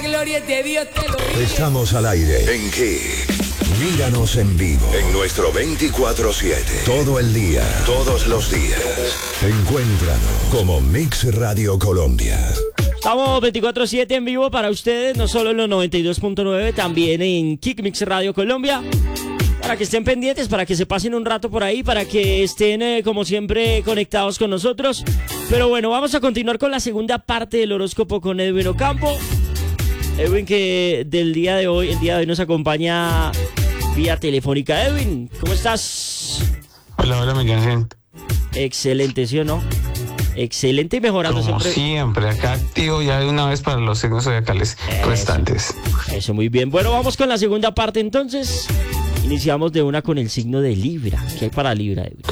Gloria de Dios te lo digo. Estamos al aire. ¿En qué? Míranos en vivo. En nuestro 24/7. Todo el día. Todos los días. Encuéntranos como Mix Radio Colombia. Estamos 24/7 en vivo para ustedes, no solo en los 92.9, también en Kick Mix Radio Colombia. Para que estén pendientes, para que se pasen un rato por ahí, para que estén, como siempre, conectados con nosotros. Pero bueno, vamos a continuar con la segunda parte del horóscopo con Edwin Ocampo. Edwin, que el día de hoy nos acompaña vía telefónica. Edwin, ¿cómo estás? Hola, Miguel. Excelente, ¿sí o no? Excelente y mejorando como siempre. Acá activo ya de una vez para los signos zodiacales restantes. Eso, muy bien. Bueno, vamos con la segunda parte entonces. Iniciamos de una con el signo de Libra. ¿Qué hay para Libra, Edwin?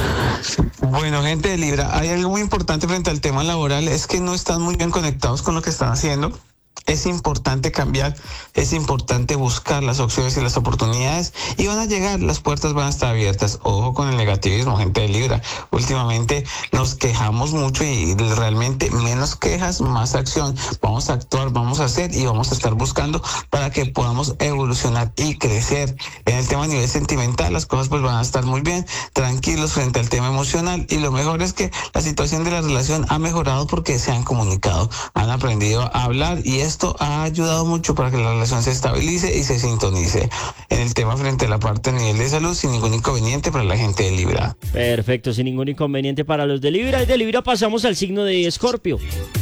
Bueno, gente de Libra, hay algo muy importante frente al tema laboral, es que no están muy bien conectados con lo que están haciendo. Es importante cambiar, es importante buscar las opciones y las oportunidades y van a llegar, las puertas van a estar abiertas. Ojo con el negativismo, gente de Libra. Últimamente nos quejamos mucho y realmente menos quejas, más acción. Vamos a actuar, vamos a hacer y vamos a estar buscando para que podamos evolucionar y crecer. En el tema a nivel sentimental, las cosas pues van a estar muy bien, tranquilos frente al tema emocional y lo mejor es que la situación de la relación ha mejorado porque se han comunicado, han aprendido a hablar y esto ha ayudado mucho para que la relación se estabilice y se sintonice. En el tema frente a la parte a nivel de salud, sin ningún inconveniente para la gente de Libra. Perfecto, sin ningún inconveniente para los de Libra. Y de Libra pasamos al signo de Escorpio.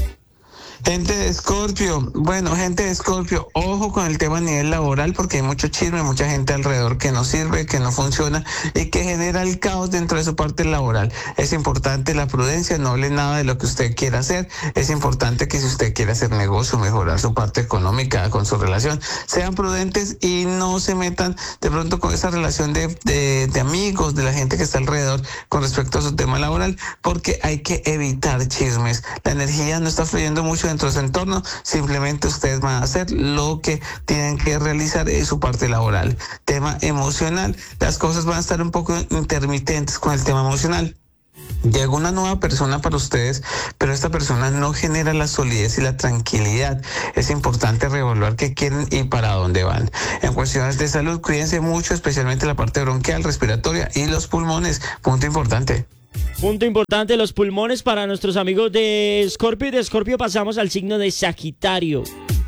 Gente de Escorpio, bueno, gente de Escorpio, ojo con el tema a nivel laboral porque hay mucho chisme, mucha gente alrededor que no sirve, que no funciona y que genera el caos dentro de su parte laboral. Es importante la prudencia, no hable nada de lo que usted quiera hacer. Es importante que si usted quiere hacer negocio, mejorar su parte económica con su relación, sean prudentes y no se metan de pronto con esa relación de amigos, de la gente que está alrededor con respecto a su tema laboral, porque hay que evitar chismes. La energía no está fluyendo mucho dentro de su entorno, simplemente ustedes van a hacer lo que tienen que realizar en su parte laboral. Tema emocional, las cosas van a estar un poco intermitentes con el tema emocional. Llega una nueva persona para ustedes, pero esta persona no genera la solidez y la tranquilidad. Es importante reevaluar qué quieren y para dónde van. En cuestiones de salud, cuídense mucho, especialmente la parte bronquial, respiratoria y los pulmones. Punto importante. Punto importante, los pulmones para nuestros amigos de Escorpio. Y de Escorpio pasamos al signo de Sagitario.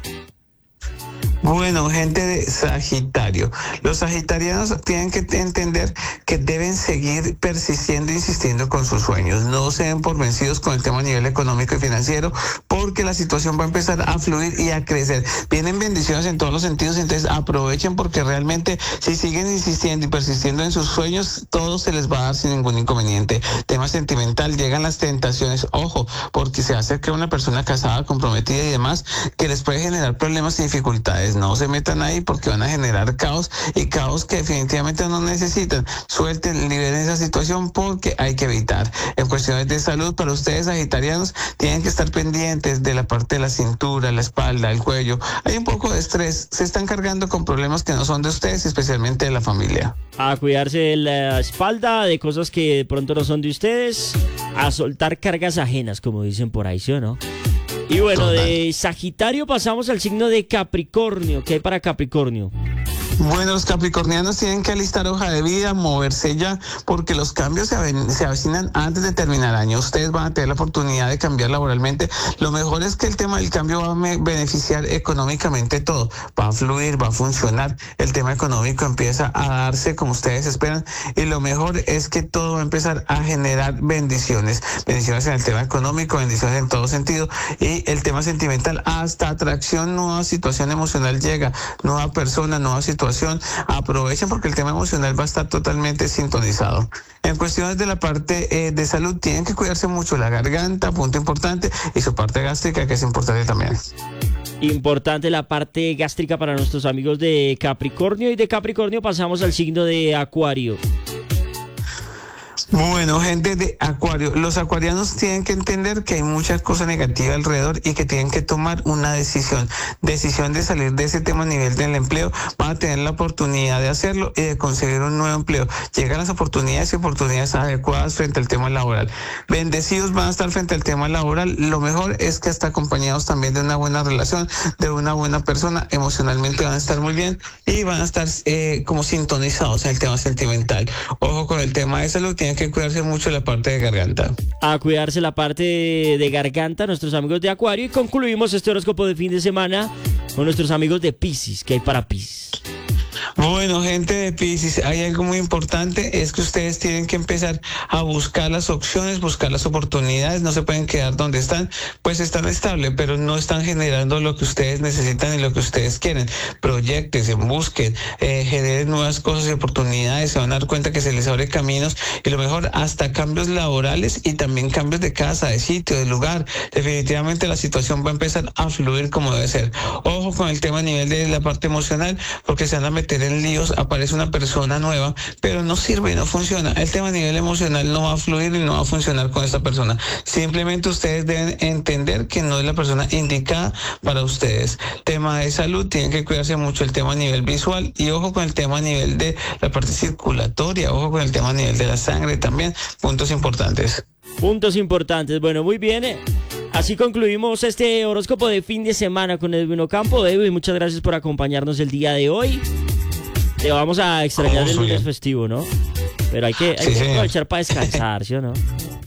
Bueno, gente de Sagitario, los sagitarianos tienen que entender que deben seguir persistiendo e insistiendo con sus sueños. No se den por vencidos con el tema a nivel económico y financiero, porque la situación va a empezar a fluir y a crecer. Vienen bendiciones en todos los sentidos, entonces aprovechen porque realmente si siguen insistiendo y persistiendo en sus sueños, todo se les va a dar sin ningún inconveniente. Tema sentimental, llegan las tentaciones, ojo, porque se acerca una persona casada, comprometida y demás, que les puede generar problemas y dificultades. No se metan ahí porque van a generar caos y caos que definitivamente no necesitan. Suelten, liberen esa situación porque hay que evitar. En cuestiones de salud, para ustedes sagitarianos, tienen que estar pendientes de la parte de la cintura, la espalda, el cuello. Hay un poco de estrés. Se están cargando con problemas que no son de ustedes, especialmente de la familia. A cuidarse de la espalda, de cosas que de pronto no son de ustedes, a soltar cargas ajenas, como dicen por ahí, ¿sí o no? Y bueno, total. De Sagitario pasamos al signo de Capricornio. ¿Qué hay para Capricornio? Bueno, los capricornianos tienen que alistar hoja de vida, moverse ya, porque los cambios se avecinan antes de terminar año. Ustedes van a tener la oportunidad de cambiar laboralmente. Lo mejor es que el tema del cambio va a beneficiar económicamente todo. Va a fluir, va a funcionar. El tema económico empieza a darse como ustedes esperan. Y lo mejor es que todo va a empezar a generar bendiciones. Bendiciones en el tema económico, bendiciones en todo sentido. Y el tema sentimental, hasta atracción, nueva situación emocional llega. Nueva persona, nueva situación. Aprovechen porque el tema emocional va a estar totalmente sintonizado. En cuestiones de la parte de salud, tienen que cuidarse mucho la garganta, punto importante, y su parte gástrica, que es importante también. Importante la parte gástrica para nuestros amigos de Capricornio. Y de Capricornio pasamos al signo de Acuario. Bueno, gente de Acuario, los acuarianos tienen que entender que hay muchas cosas negativas alrededor y que tienen que tomar una decisión de salir de ese tema a nivel del empleo. Van a tener la oportunidad de hacerlo y de conseguir un nuevo empleo. Llegan las oportunidades y oportunidades adecuadas frente al tema laboral. Bendecidos van a estar frente al tema laboral. Lo mejor es que hasta acompañados también de una buena relación, de una buena persona, emocionalmente van a estar muy bien y van a estar como sintonizados en el tema sentimental. Ojo con el tema de salud, tienen que cuidarse mucho la parte de garganta. A cuidarse la parte de garganta, nuestros amigos de Acuario. Y concluimos este horóscopo de fin de semana con nuestros amigos de Piscis. ¿Qué hay para Piscis? Bueno, gente de Piscis, hay algo muy importante, es que ustedes tienen que empezar a buscar las opciones, buscar las oportunidades, no se pueden quedar donde están, pues están estables, pero no están generando lo que ustedes necesitan y lo que ustedes quieren. Proyéctense, busquen, generen nuevas cosas y oportunidades, se van a dar cuenta que se les abre caminos y lo mejor, hasta cambios laborales y también cambios de casa, de sitio, de lugar. Definitivamente la situación va a empezar a fluir como debe ser. Ojo con el tema a nivel de la parte emocional, porque se van a meter en líos, aparece una persona nueva, pero no sirve y no funciona. El tema a nivel emocional no va a fluir y no va a funcionar con esta persona. Simplemente ustedes deben entender que no es la persona indicada para ustedes. Tema de salud, tienen que cuidarse mucho el tema a nivel visual y ojo con el tema a nivel de la parte circulatoria, ojo con el tema a nivel de la sangre también. Puntos importantes. Puntos importantes. Bueno, muy bien. Así concluimos este horóscopo de fin de semana con Edwin Ocampo. Edwin, muchas gracias por acompañarnos el día de hoy. Te vamos a extrañar el lunes festivo, ¿no? Pero hay que aprovechar para descansar, ¿sí o no?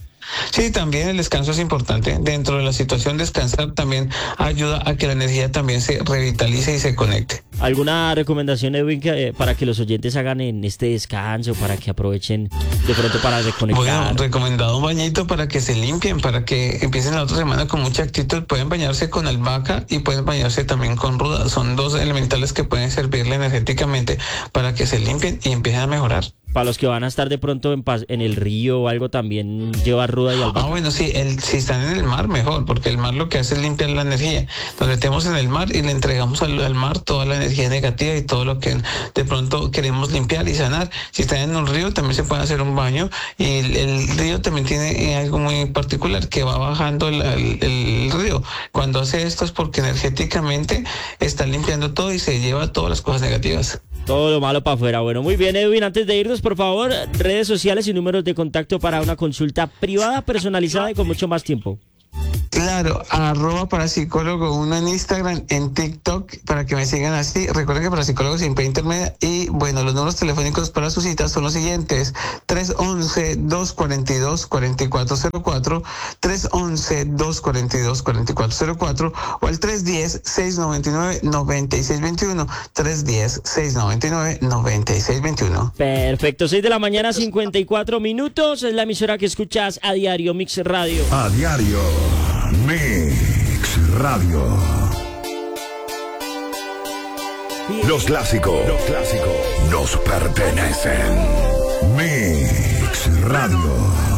Sí, también el descanso es importante. Dentro de la situación, descansar también ayuda a que la energía también se revitalice y se conecte. ¿Alguna recomendación, Edwin, para que los oyentes hagan en este descanso, para que aprovechen de pronto para reconectar? Bueno, recomendado un bañito para que se limpien, para que empiecen la otra semana con mucha actitud. Pueden bañarse con albahaca y pueden bañarse también con ruda. Son dos elementales que pueden servirle energéticamente para que se limpien y empiecen a mejorar. Para los que van a estar de pronto en el río o algo, también lleva ruda y albahaca. Bueno, sí, si están en el mar, mejor, porque el mar lo que hace es limpiar la energía. Nos metemos en el mar y le entregamos al mar toda la energía negativa y todo lo que de pronto queremos limpiar y sanar. Si están en un río, también se puede hacer un baño y el río también tiene algo muy particular, que va bajando el río. Cuando hace esto es porque energéticamente está limpiando todo y se lleva todas las cosas negativas. Todo lo malo para afuera. Bueno, muy bien, Edwin. Antes de irnos, por favor, redes sociales y números de contacto para una consulta privada, personalizada y con mucho más tiempo. Claro, @parapsicólogo1 en Instagram, en TikTok, para que me sigan así. Recuerden que Parapsicólogo siempre intermedia. Y bueno, los números telefónicos para sus citas son los siguientes: 311-242-4404, 311-242-4404 o el 310-699-9621, 310-699-9621. Perfecto, 6 de la mañana, 54 minutos. Es la emisora que escuchas a diario, Mix Radio. A diario, Mix Radio. Los clásicos nos pertenecen. Mix Radio.